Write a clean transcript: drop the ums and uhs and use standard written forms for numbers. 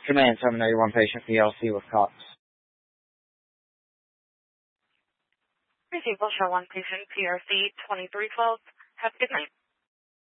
Command Terminator 1 Patient PLC with Cox. Receivable Show 1 Patient PRC 2312. Have a good night.